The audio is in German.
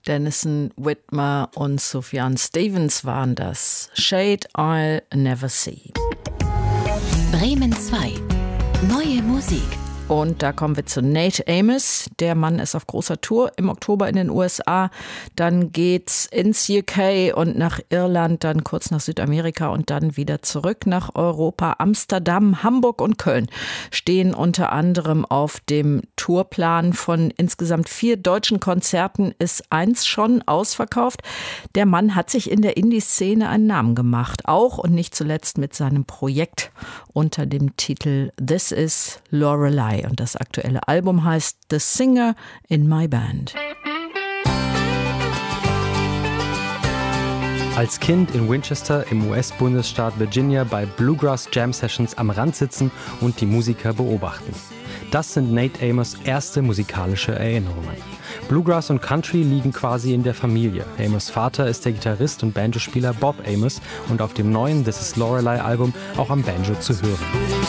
Denison Whitmer und Sufjan Stevens waren das. Shade I'll Never See. Bremen 2. Neue Musik. Und da kommen wir zu Nate Amos. Der Mann ist auf großer Tour im Oktober in den USA. Dann geht's ins UK und nach Irland, dann kurz nach Südamerika und dann wieder zurück nach Europa. Amsterdam, Hamburg und Köln stehen unter anderem auf dem Tourplan. Von insgesamt 4 deutschen Konzerten ist 1 schon ausverkauft. Der Mann hat sich in der Indie-Szene einen Namen gemacht. Auch und nicht zuletzt mit seinem Projekt unter dem Titel This is Lorelei. Und das aktuelle Album heißt The Singer in My Band. Als Kind in Winchester im US-Bundesstaat Virginia bei Bluegrass Jam Sessions am Rand sitzen und die Musiker beobachten. Das sind Nate Amos' erste musikalische Erinnerungen. Bluegrass und Country liegen quasi in der Familie. Amos' Vater ist der Gitarrist und Banjospieler Bob Amos und auf dem neuen This is Lorelei Album auch am Banjo zu hören.